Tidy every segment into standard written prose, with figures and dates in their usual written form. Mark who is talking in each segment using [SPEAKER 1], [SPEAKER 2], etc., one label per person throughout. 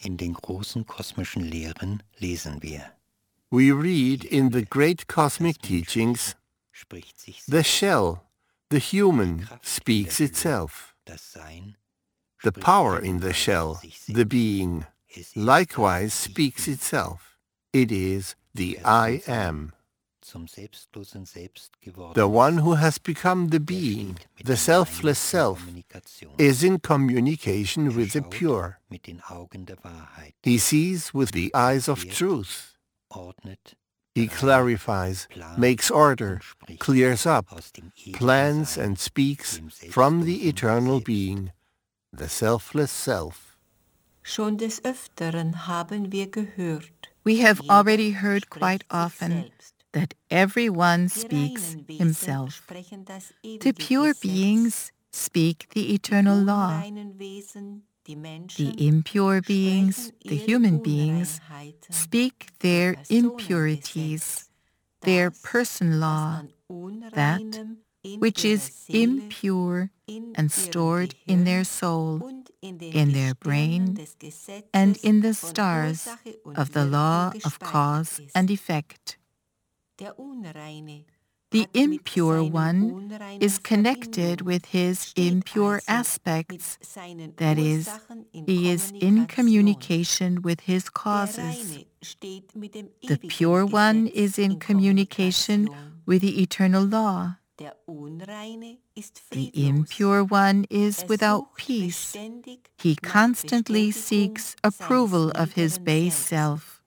[SPEAKER 1] In den großen kosmischen Lehren lesen wir:
[SPEAKER 2] We read in the great cosmic teachings,
[SPEAKER 1] spricht sich
[SPEAKER 2] the
[SPEAKER 1] selbst.
[SPEAKER 2] shell, the human, speaks itself.
[SPEAKER 1] Das Sein
[SPEAKER 2] The
[SPEAKER 1] spricht
[SPEAKER 2] power in the
[SPEAKER 1] ebenfalls
[SPEAKER 2] shell,
[SPEAKER 1] sich
[SPEAKER 2] the
[SPEAKER 1] selbst.
[SPEAKER 2] being,
[SPEAKER 1] Es ist
[SPEAKER 2] likewise
[SPEAKER 1] das Ich
[SPEAKER 2] speaks
[SPEAKER 1] Bin.
[SPEAKER 2] itself. It is the
[SPEAKER 1] Wer vom
[SPEAKER 2] I
[SPEAKER 1] Sein
[SPEAKER 2] am.
[SPEAKER 1] zum selbstlosen Selbst geworden
[SPEAKER 2] The one
[SPEAKER 1] ist,
[SPEAKER 2] who has become the
[SPEAKER 1] der
[SPEAKER 2] being,
[SPEAKER 1] steht mit
[SPEAKER 2] the
[SPEAKER 1] dem
[SPEAKER 2] selfless
[SPEAKER 1] Sein in
[SPEAKER 2] self,
[SPEAKER 1] Kommunikation.
[SPEAKER 2] is in communication
[SPEAKER 1] Er
[SPEAKER 2] with the
[SPEAKER 1] schaut
[SPEAKER 2] pure.
[SPEAKER 1] mit den Augen der Wahrheit.
[SPEAKER 2] He sees with the eyes of
[SPEAKER 1] Erklärt,
[SPEAKER 2] truth.
[SPEAKER 1] ordnet,
[SPEAKER 2] He
[SPEAKER 1] bereinigt,
[SPEAKER 2] clarifies,
[SPEAKER 1] plant
[SPEAKER 2] makes order,
[SPEAKER 1] und spricht
[SPEAKER 2] clears up,
[SPEAKER 1] aus dem ewigen
[SPEAKER 2] plans
[SPEAKER 1] Sein,
[SPEAKER 2] and speaks
[SPEAKER 1] dem
[SPEAKER 2] from the
[SPEAKER 1] selbstlosen
[SPEAKER 2] eternal
[SPEAKER 1] Selbst.
[SPEAKER 2] being, the selfless self.
[SPEAKER 3] Schon des Öfteren haben wir gehört.
[SPEAKER 4] We have
[SPEAKER 3] Jeder
[SPEAKER 4] already heard
[SPEAKER 3] spricht
[SPEAKER 4] quite
[SPEAKER 3] sich
[SPEAKER 4] often
[SPEAKER 3] selbst.
[SPEAKER 4] that everyone
[SPEAKER 3] Die
[SPEAKER 4] speaks
[SPEAKER 3] reinen Wesen
[SPEAKER 4] himself.
[SPEAKER 3] sprechen das
[SPEAKER 4] The
[SPEAKER 3] ewige
[SPEAKER 4] pure
[SPEAKER 3] Gesetz.
[SPEAKER 4] beings speak the
[SPEAKER 3] Die
[SPEAKER 4] eternal law.
[SPEAKER 3] unreinen Wesen, die
[SPEAKER 4] The
[SPEAKER 3] Menschen,
[SPEAKER 4] impure beings,
[SPEAKER 3] sprechen
[SPEAKER 4] the
[SPEAKER 3] ihre
[SPEAKER 4] human beings,
[SPEAKER 3] Unreinheiten,
[SPEAKER 4] speak
[SPEAKER 3] ihr
[SPEAKER 4] their
[SPEAKER 3] Personengesetz,
[SPEAKER 4] impurities, their
[SPEAKER 3] das,
[SPEAKER 4] person
[SPEAKER 3] was
[SPEAKER 4] law,
[SPEAKER 3] an
[SPEAKER 4] that
[SPEAKER 3] Unreinem in
[SPEAKER 4] which
[SPEAKER 3] ihrer
[SPEAKER 4] is
[SPEAKER 3] Seele,
[SPEAKER 4] impure
[SPEAKER 3] in
[SPEAKER 4] and
[SPEAKER 3] ihrem
[SPEAKER 4] stored in their
[SPEAKER 3] Gehirn
[SPEAKER 4] soul,
[SPEAKER 3] und in den
[SPEAKER 4] in their
[SPEAKER 3] Gestirnen
[SPEAKER 4] brain,
[SPEAKER 3] des Gesetzes
[SPEAKER 4] and in the
[SPEAKER 3] von
[SPEAKER 4] stars
[SPEAKER 3] Ursache und
[SPEAKER 4] of the
[SPEAKER 3] Wirkung
[SPEAKER 4] law of
[SPEAKER 3] gespeichert
[SPEAKER 4] cause
[SPEAKER 3] ist.
[SPEAKER 4] and effect.
[SPEAKER 3] Der Unreine
[SPEAKER 4] The
[SPEAKER 3] hat mit
[SPEAKER 4] impure
[SPEAKER 3] seinen
[SPEAKER 4] one
[SPEAKER 3] unreinen
[SPEAKER 4] is connected
[SPEAKER 3] Verbindungen,
[SPEAKER 4] with his
[SPEAKER 3] steht
[SPEAKER 4] impure
[SPEAKER 3] also
[SPEAKER 4] aspects,
[SPEAKER 3] mit seinen
[SPEAKER 4] that is,
[SPEAKER 3] Ursachen in
[SPEAKER 4] he is in
[SPEAKER 3] Kommunikation.
[SPEAKER 4] communication with his
[SPEAKER 3] Der
[SPEAKER 4] causes.
[SPEAKER 3] Reine steht mit dem
[SPEAKER 4] The
[SPEAKER 3] ewigen
[SPEAKER 4] pure one
[SPEAKER 3] Gesetz
[SPEAKER 4] is in
[SPEAKER 3] in
[SPEAKER 4] communication
[SPEAKER 3] Kommunikation.
[SPEAKER 4] with the eternal law.
[SPEAKER 3] Der Unreine ist
[SPEAKER 4] The
[SPEAKER 3] friedlos.
[SPEAKER 4] impure one is without
[SPEAKER 3] Sucht
[SPEAKER 4] peace.
[SPEAKER 3] beständig
[SPEAKER 4] He
[SPEAKER 3] nach
[SPEAKER 4] constantly
[SPEAKER 3] Bestätigung
[SPEAKER 4] seeks approval
[SPEAKER 3] seines
[SPEAKER 4] of his
[SPEAKER 3] niederen
[SPEAKER 4] base
[SPEAKER 3] Selbst.
[SPEAKER 4] self.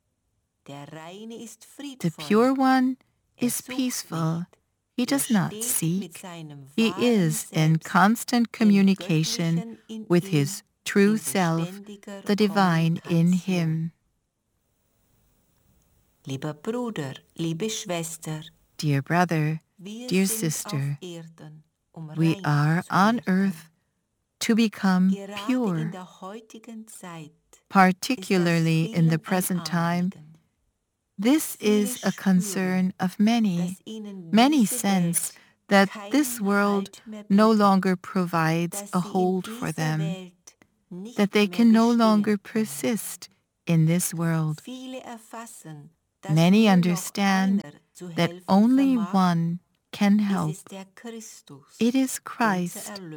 [SPEAKER 3] Der Reine ist
[SPEAKER 4] The
[SPEAKER 3] friedvoll.
[SPEAKER 4] pure one is
[SPEAKER 3] sucht
[SPEAKER 4] peaceful.
[SPEAKER 3] nicht.
[SPEAKER 4] He does not
[SPEAKER 3] steht mit
[SPEAKER 4] seek.
[SPEAKER 3] seinem
[SPEAKER 4] He
[SPEAKER 3] wahren
[SPEAKER 4] is in
[SPEAKER 3] Selbst,
[SPEAKER 4] constant
[SPEAKER 3] dem
[SPEAKER 4] communication
[SPEAKER 3] Göttlichen in
[SPEAKER 4] with
[SPEAKER 3] ihm,
[SPEAKER 4] his true
[SPEAKER 3] in
[SPEAKER 4] self,
[SPEAKER 3] beständiger
[SPEAKER 4] the divine in
[SPEAKER 3] Kommunikation.
[SPEAKER 4] him.
[SPEAKER 3] Lieber Bruder, liebe Schwester,
[SPEAKER 4] Dear brother,
[SPEAKER 3] wir
[SPEAKER 4] dear
[SPEAKER 3] sind
[SPEAKER 4] sister,
[SPEAKER 3] auf Erden,
[SPEAKER 4] we
[SPEAKER 3] rein
[SPEAKER 4] are
[SPEAKER 3] zu
[SPEAKER 4] on
[SPEAKER 3] werden.
[SPEAKER 4] earth to become
[SPEAKER 3] Gerade in
[SPEAKER 4] pure,
[SPEAKER 3] der heutigen Zeit
[SPEAKER 4] particularly
[SPEAKER 3] ist das
[SPEAKER 4] in the
[SPEAKER 3] vielen
[SPEAKER 4] present
[SPEAKER 3] ein
[SPEAKER 4] time.
[SPEAKER 3] Anliegen.
[SPEAKER 4] This is a concern of many.
[SPEAKER 3] Dass ihnen
[SPEAKER 4] Many
[SPEAKER 3] diese
[SPEAKER 4] sense
[SPEAKER 3] Welt
[SPEAKER 4] that
[SPEAKER 3] keinen
[SPEAKER 4] this world
[SPEAKER 3] Halt mehr
[SPEAKER 4] no
[SPEAKER 3] bietet,
[SPEAKER 4] longer provides
[SPEAKER 3] dass
[SPEAKER 4] a
[SPEAKER 3] sie in
[SPEAKER 4] hold for
[SPEAKER 3] dieser
[SPEAKER 4] them,
[SPEAKER 3] Welt nicht
[SPEAKER 4] that they
[SPEAKER 3] mehr
[SPEAKER 4] can no
[SPEAKER 3] bestehen
[SPEAKER 4] longer
[SPEAKER 3] können.
[SPEAKER 4] persist in this world.
[SPEAKER 3] Viele erfassen, dass
[SPEAKER 4] Many
[SPEAKER 3] nur noch
[SPEAKER 4] understand
[SPEAKER 3] einer zu
[SPEAKER 4] that
[SPEAKER 3] helfen
[SPEAKER 4] only
[SPEAKER 3] vermag.
[SPEAKER 4] one can
[SPEAKER 3] Es
[SPEAKER 4] help.
[SPEAKER 3] ist der Christus,
[SPEAKER 4] It is
[SPEAKER 3] unser
[SPEAKER 4] Christ,
[SPEAKER 3] Erlöser.